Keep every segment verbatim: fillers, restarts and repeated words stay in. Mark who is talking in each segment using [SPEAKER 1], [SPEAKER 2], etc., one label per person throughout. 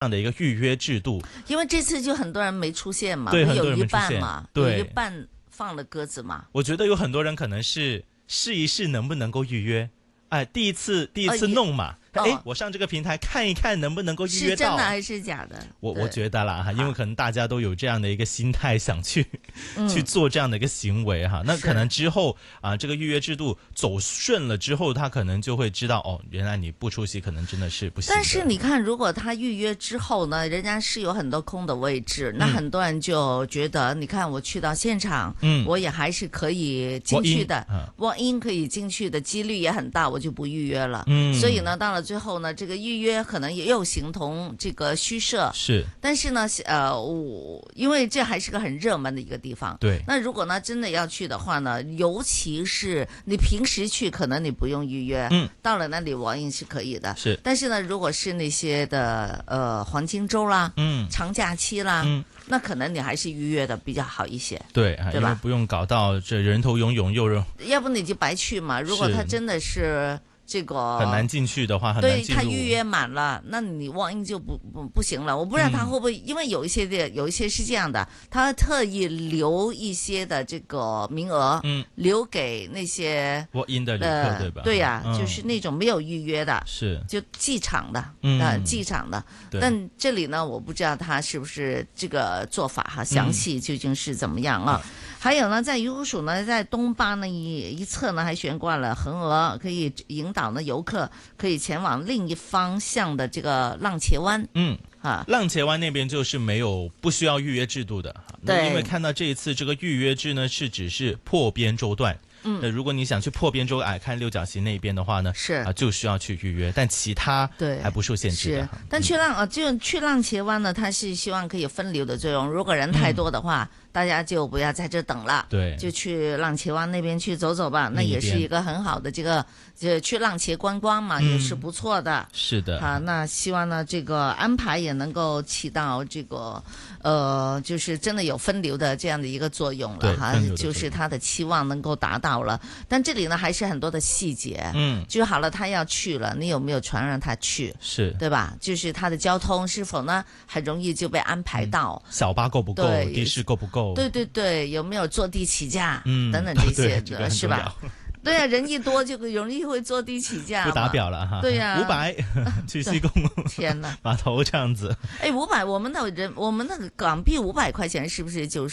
[SPEAKER 1] 样的一个预约制度，
[SPEAKER 2] 因为这次就很多人没出现嘛，
[SPEAKER 1] 对，
[SPEAKER 2] 有一半嘛，
[SPEAKER 1] 对，
[SPEAKER 2] 有一半放了鸽子嘛。
[SPEAKER 1] 我觉得有很多人可能是试一试能不能够预约，哎，第一次第一次弄嘛。哎、哦，我上这个平台看一看能不能够预约到，
[SPEAKER 2] 是真的还是假的？
[SPEAKER 1] 我我觉得啦哈，因为可能大家都有这样的一个心态，想去、嗯、去做这样的一个行为哈。那可能之后啊，这个预约制度走顺了之后，他可能就会知道哦，原来你不出席可能真的是不行的。
[SPEAKER 2] 但是你看，如果他预约之后呢，人家是有很多空的位置，那很多人就觉得，嗯、你看我去到现场，嗯，我也还是可以进去的 ，walk in 可以进去的几率也很大，我就不预约了。嗯，所以呢，到了最后呢，这个预约可能也又形同这个虚设。
[SPEAKER 1] 是，
[SPEAKER 2] 但是呢，呃，我因为这还是个很热门的一个地方。
[SPEAKER 1] 对。
[SPEAKER 2] 那如果呢真的要去的话呢，尤其是你平时去，可能你不用预约，嗯，到了那里walk in是可以的。
[SPEAKER 1] 是。
[SPEAKER 2] 但是呢，如果是那些的呃黄金周啦，嗯，长假期啦，嗯，那可能你还是预约的比较好一些。
[SPEAKER 1] 对，
[SPEAKER 2] 对吧？
[SPEAKER 1] 因为不用搞到这人头涌涌又热。
[SPEAKER 2] 要不你就白去嘛。如果他真的是。这个
[SPEAKER 1] 很难进去的话，很难进入。
[SPEAKER 2] 对，他预约满了，那你walk in就不不不行了。我不知道他会不会，嗯、因为有一些的有一些是这样的，他特意留一些的这个名额，嗯，留给那些
[SPEAKER 1] walk in 的旅客，呃、对吧？
[SPEAKER 2] 对呀、啊
[SPEAKER 1] 嗯，
[SPEAKER 2] 就是那种没有预约的，
[SPEAKER 1] 是
[SPEAKER 2] 就进场的，
[SPEAKER 1] 嗯，
[SPEAKER 2] 呃，进场的。但这里呢，我不知道他是不是这个做法哈，详细究竟是怎么样啊？嗯、还有呢，在鱼湖署呢，在东巴那一一侧呢，还悬挂了横额，可以引导呢游客可以前往另一方向的这个浪茄湾。
[SPEAKER 1] 嗯啊，浪茄湾那边就是没有不需要预约制度的。
[SPEAKER 2] 对，
[SPEAKER 1] 因为看到这一次这个预约制呢，是只是破边洲段。嗯，呃，如果你想去破边洲哎看六角形那边的话呢，
[SPEAKER 2] 是
[SPEAKER 1] 啊，就需要去预约，但其他对还不受限制的。
[SPEAKER 2] 是，但去浪啊、嗯，就去浪茄湾呢，它是希望可以分流的作用。如果人太多的话，嗯、大家就不要在这等了，
[SPEAKER 1] 对，
[SPEAKER 2] 就去浪茄湾那边去走走吧。那也是一个很好的这个，就去浪茄观光嘛，嗯、也是不错的。
[SPEAKER 1] 是的，
[SPEAKER 2] 啊，那希望呢这个安排也能够起到这个呃，就是真的有分流的这样的一个作用了哈，就是他的期望能够达到了，但这里呢还是很多的细节，嗯，就好了，他要去了，你有没有船让他去，
[SPEAKER 1] 是
[SPEAKER 2] 对吧？就是他的交通是否呢很容易就被安排到，
[SPEAKER 1] 嗯、小巴够不够，的士够不够，
[SPEAKER 2] 对对对，有没有坐地起价，嗯，等等这些的，是吧？对呀、啊，人一多就容易会坐地起价，
[SPEAKER 1] 不打表了哈。
[SPEAKER 2] 对呀、啊，
[SPEAKER 1] 五百去西贡，
[SPEAKER 2] 天哪，
[SPEAKER 1] 码头这样子。
[SPEAKER 2] 哎，五百，我们的人，我们那个港币五百块钱是不是就是？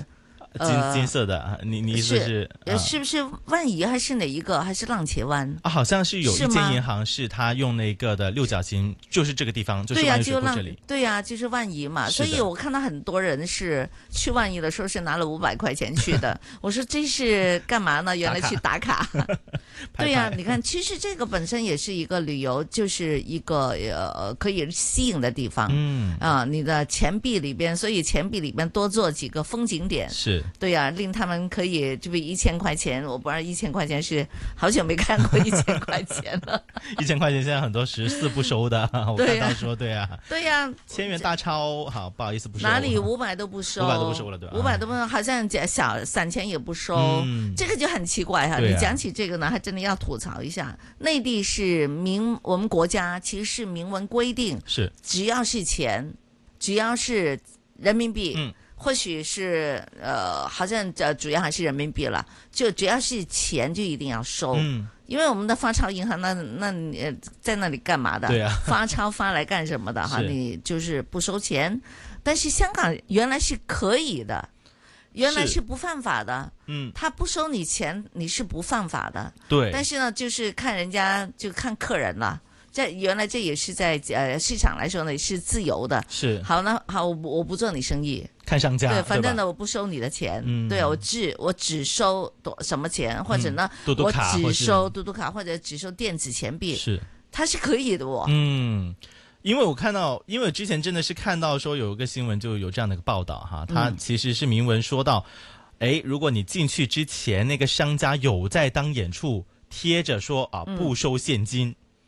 [SPEAKER 1] 金金色的，你你意思是
[SPEAKER 2] 是、啊、是不是万怡还是哪一个？还是浪茄湾
[SPEAKER 1] 啊？好像是有一间银行是他用那个的六角形，就是这个地方，就是万怡水库这里。
[SPEAKER 2] 对呀、啊，就是万怡嘛。所以我看到很多人是去万怡的时候是拿了五百块钱去的。我说这是干嘛呢？原来去打卡。
[SPEAKER 1] 拍拍
[SPEAKER 2] 对呀、啊，你看，其实这个本身也是一个旅游，就是一个呃可以吸引的地方。嗯啊，你的钱币里边，所以钱币里边多做几个风景点。
[SPEAKER 1] 是。
[SPEAKER 2] 对呀、啊，令他们可以这不一千块钱，我不知道一千块钱是好久没看过一千块钱了。
[SPEAKER 1] 一千块钱现在很多十四不收的，我看到说对啊，
[SPEAKER 2] 对呀、啊，
[SPEAKER 1] 千元大钞，好不好意思不收，
[SPEAKER 2] 哪里五百都不收，
[SPEAKER 1] 五百都不收了，对吧？
[SPEAKER 2] 五百都不收，好像小散钱也不收，嗯、这个就很奇怪哈、啊。你讲起这个呢，还真的要吐槽一下，内地是明我们国家其实是明文规定，
[SPEAKER 1] 是
[SPEAKER 2] 只要是钱，只要是人民币。嗯或许是呃，好像呃，主要还是人民币了。就只要是钱，就一定要收。嗯，因为我们的发钞银行那，那那你、呃、在那里干嘛的？
[SPEAKER 1] 对啊，
[SPEAKER 2] 发钞发来干什么的？哈，你就是不收钱。但是香港原来是可以的，原来是不犯法的。嗯，他不收你钱，你是不犯法的。
[SPEAKER 1] 对。
[SPEAKER 2] 但是呢，就是看人家，就看客人了。这原来这也是在呃市场来说呢是自由的，
[SPEAKER 1] 是
[SPEAKER 2] 好呢好我我不做你生意，
[SPEAKER 1] 看商家，
[SPEAKER 2] 对，反正呢我不收你的钱，嗯、对我只我只收多什么钱，或者呢、嗯、
[SPEAKER 1] 嘟嘟卡
[SPEAKER 2] 我只收嘟嘟卡或者只收电子钱币，
[SPEAKER 1] 是
[SPEAKER 2] 它是可以的哦。
[SPEAKER 1] 嗯，因为我看到，因为之前真的是看到说有一个新闻就有这样的一个报道哈，它其实是明文说到，哎、嗯，如果你进去之前那个商家有在当演处贴着说啊不收现金。嗯，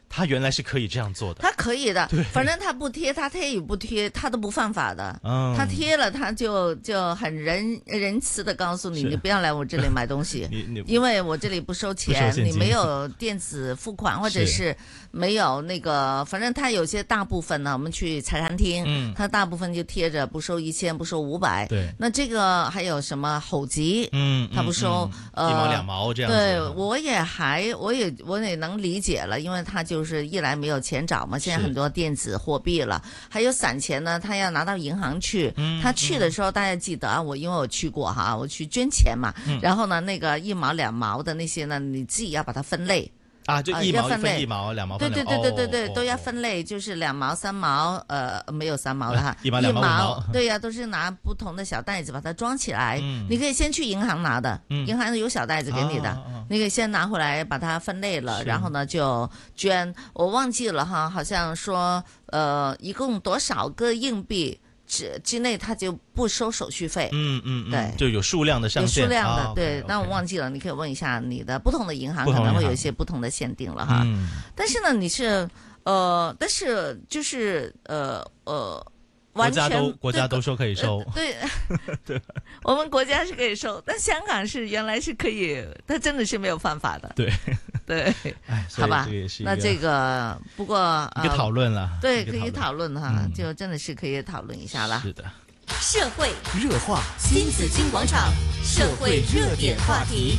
[SPEAKER 1] 他原來是可以這樣做的，
[SPEAKER 2] 他可以的，反正他不貼，他貼與不貼，他都不犯法的。嗯，他貼了，他就就很仁仁慈的告訴你，你不要來我這裏買東西，因為我這裏不收錢，你沒有電子付款，或者是沒有那個，反正他有些大部分呢，我們去茶餐廳，嗯，他大部分就貼着不收一千，不收五百。對，那這個還有什麼猴急，嗯，他不收，
[SPEAKER 1] 嗯、呃，一毛兩毛這樣子。
[SPEAKER 2] 對，我也還，我也我也能理解了，因為他就。就是一來沒有錢找嘛，現在很多電子貨幣了，還有散錢呢，他要拿到銀行去。嗯、他去的時候，嗯、大家記得啊，我因為我去過哈，我去捐錢嘛，嗯、然後呢，那個一毛兩毛的那些呢，你自己要把它分類。
[SPEAKER 1] 啊，就一毛分一毛，兩毛分
[SPEAKER 2] 兩毛，對對對對對對，都要分類，就是兩毛、三毛，呃，沒有三毛的哈，一毛、兩毛，對呀，都是拿不同的小袋子把它裝起來。你可以先去銀行拿的，銀行有小袋子給你的，你可以先拿回來把它分類了，然後呢就捐。我忘記了哈，好像說，呃，一共多少個硬幣之之內，他就不收手續費。嗯嗯，對，
[SPEAKER 1] 就有數量的上限。
[SPEAKER 2] 有數量的，對。但我忘記了，你可以問一下你的不同的銀行，可能會有一些不同的限定了哈。但是呢，你是呃，但是就是呃呃，完全
[SPEAKER 1] 國家都國家都說可以收。
[SPEAKER 2] 對對，我們國家是可以收，但香港是原來是可以，它真的是沒有犯法的。對對，好吧，那這個不過
[SPEAKER 1] 一個討論了，
[SPEAKER 2] 對，可以討論哈，就真的是可以討論一下了。
[SPEAKER 1] 是的。
[SPEAKER 3] 社會熱話，新紫荊廣場，社會熱點話題。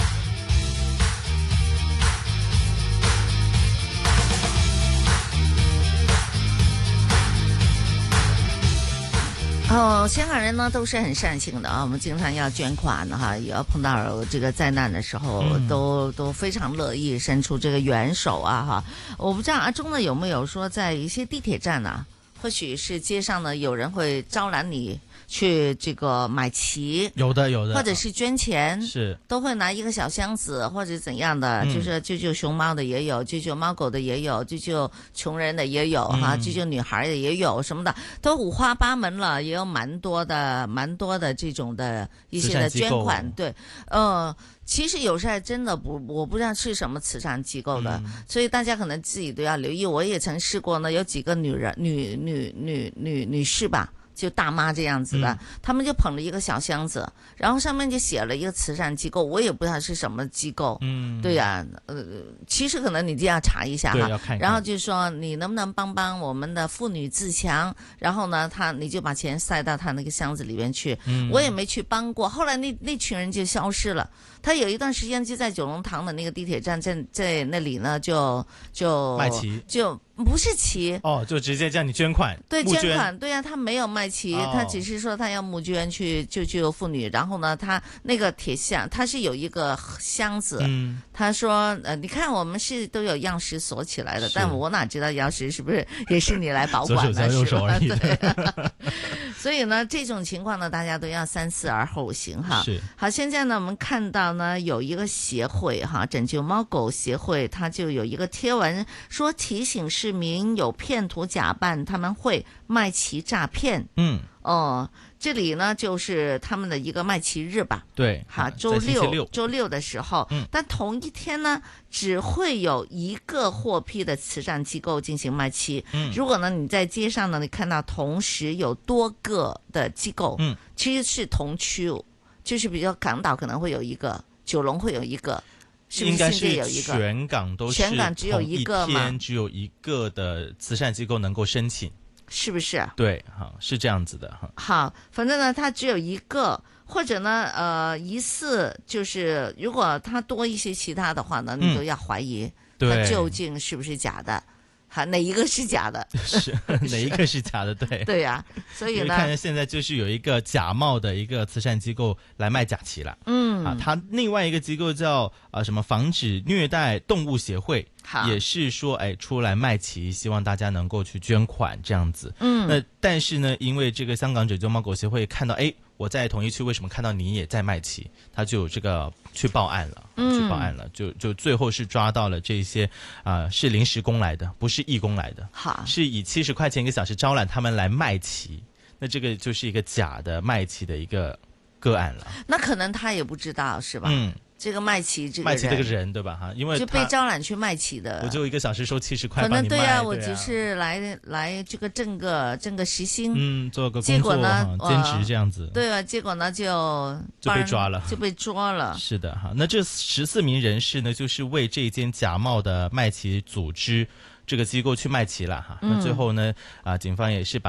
[SPEAKER 2] 哦，香港人呢都是很善心的啊，我們經常要捐款的哈，也要碰到這個災難的時候，嗯、都都非常樂意伸出這個援手啊哈。我不知道阿中呢有沒有說在一些地鐵站啊，或許是街上呢有人會招攬你去這個買旗，
[SPEAKER 1] 有的有的，
[SPEAKER 2] 或者是捐錢，
[SPEAKER 1] 是
[SPEAKER 2] 都會拿一個小箱子或者怎樣的，嗯、就是救救熊貓的也有，救救貓狗的也有，救救窮人的也有哈，嗯、救救女孩的也有，什麼的都五花八門了，也有蠻多的蠻多的這種的一些的捐款，對，呃。其實有時候真的不，我不知道是什麼慈善機構的，嗯、所以大家可能自己都要留意。我也曾試過呢，有幾個女人、女女女女女士吧。就大媽這樣子的，嗯、他們就捧了一個小箱子，然後上面就寫了一個慈善機構，我也不知道是什麼機構。嗯，對呀、啊，呃，其實可能你就要查一下哈。要看看。然後就說你能不能幫幫我們的婦女自強？然後呢，他你就把錢塞到他那個箱子裏面去。嗯，我也沒去幫過。後來那那群人就消失了。他有一段時間就在九龍塘的那個地鐵站，在在那裡呢，就就
[SPEAKER 1] 賣旗
[SPEAKER 2] 就。不是旗
[SPEAKER 1] 哦，就直接叫你捐款，
[SPEAKER 2] 對，捐款，對呀、啊，他沒有賣旗，哦、他只是說他要募捐去救救婦女，然後呢，他那個鐵箱，他是有一個箱子，嗯、他說，呃，你看我們是都有鑰匙鎖起來的，是但我哪知道鑰匙是不是也是你來保管的，是吧？對，所以呢，這種情況呢，大家都要三思而後行哈。是，好，現在呢，我們看到呢，有一個協會哈，拯救貓狗協會，它就有一個貼文說提醒是。市民有騙徒假扮他們會賣旗詐騙，嗯，哦，這裏呢就是他們的一個賣旗日吧，
[SPEAKER 1] 對，
[SPEAKER 2] 好，周六周六的時候，嗯，但同一天呢只會有一個獲批的慈善機構進行賣旗，嗯，如果呢你在街上呢你看到同時有多個的機構，嗯，其實是同區，就是比較港島可能會有一個，九龍會有一個。是不是
[SPEAKER 1] 應該是全港都是
[SPEAKER 2] 全港只有一個嘛？
[SPEAKER 1] 只有一個的慈善機構能夠申請，
[SPEAKER 2] 是不是？
[SPEAKER 1] 對，哈，是這樣子的哈。
[SPEAKER 2] 好，反正呢，它只有一個，或者呢，呃，疑似就是如果它多一些其他的話呢，你都要懷疑它究竟是不是假的。嗯好，哪一個是假的？
[SPEAKER 1] 是哪一個是假的？對
[SPEAKER 2] 對呀、啊，所以呢，
[SPEAKER 1] 看現在就是有一個假冒的一個慈善機構來賣假旗了。嗯，啊，他另外一個機構叫啊、呃、什麼防止虐待動物協會，好也是說哎出來賣旗，希望大家能夠去捐款這樣子。嗯，那但是呢，因為這個香港拯救貓狗協會看到哎。我在同一區為什麼看到你也在賣旗？他就有這個去報案了，嗯、去報案了，就就最後是抓到了這些啊、呃、是臨時工來的，不是義工來的，好是以七十塊錢一個小時招攬他們來賣旗，那這個就是一個假的賣旗的一個個案了。
[SPEAKER 2] 那可能他也不知道是吧？嗯。 這個賣旗這個
[SPEAKER 1] 賣旗這個人對吧？哈，因為
[SPEAKER 2] 就被招攬去賣旗的，
[SPEAKER 1] 我就一個小時收七十塊，
[SPEAKER 2] 可能對啊，
[SPEAKER 1] 對啊
[SPEAKER 2] 我只是來來這個掙個掙個時薪，
[SPEAKER 1] 嗯，做個工作呢兼職這樣子，
[SPEAKER 2] 對啊，結果呢就
[SPEAKER 1] 就被抓了，
[SPEAKER 2] 就被抓了。
[SPEAKER 1] 是的哈，那這十四名人士呢，就是為這間假冒的賣旗組織這個機構去賣旗了哈。那最後呢，啊，警方也是把